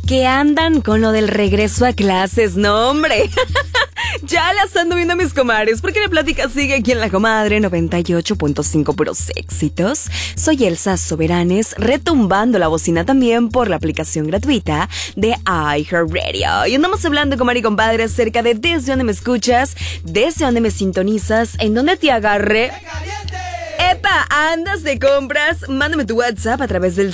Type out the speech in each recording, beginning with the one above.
que andan con lo del regreso a clases, no hombre. Ya las ando viendo a mis comadres, porque la plática sigue aquí en La Comadre 98.5 puros éxitos. Soy Elsa Soberanes, retumbando la bocina también por la aplicación gratuita de iHeartRadio. Y andamos hablando, comadre y compadre, acerca de desde dónde me escuchas, desde dónde me sintonizas, en dónde te agarré. ¡Epa! ¿Andas de compras? Mándame tu WhatsApp a través del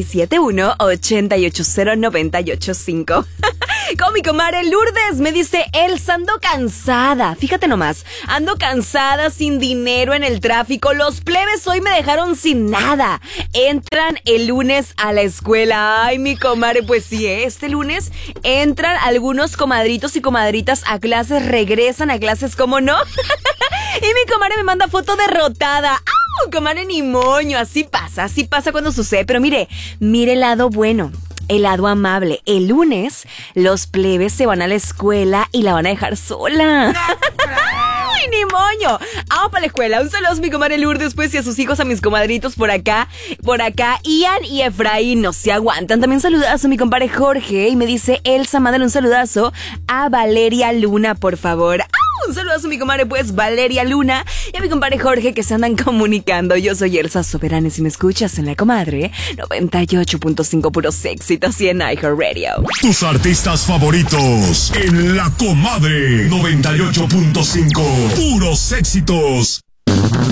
6671-880-985. Con mi comadre Lourdes me dice: Elsa, ando cansada. Fíjate nomás, ando cansada, sin dinero, en el tráfico. Los plebes hoy me dejaron sin nada. Entran el lunes a la escuela. Ay, mi comadre, pues sí, este lunes entran algunos comadritos y comadritas a clases, regresan a clases, ¿cómo no? Y mi comadre me manda foto derrotada. ¡Au! Comadre, ni moño, así pasa cuando sucede. Pero mire el lado bueno, el lado amable. El lunes los plebes se van a la escuela y la van a dejar sola. ¡Ay, ni moño! Vamos para la escuela. Un saludo a mi comadre Lourdes, pues, y a sus hijos, a mis comadritos por acá, Ian y Efraín, no se aguantan. También saludazo a mi compadre Jorge, y me dice: Elsa, mándale un saludazo a Valeria Luna, por favor. Un saludazo a mi comadre, pues, Valeria Luna, y a mi compadre Jorge, que se andan comunicando. Yo soy Elsa Soberanes y me escuchas en La Comadre 98.5 puros éxitos y en iHeartRadio. Tus artistas favoritos en La Comadre 98.5 puros éxitos.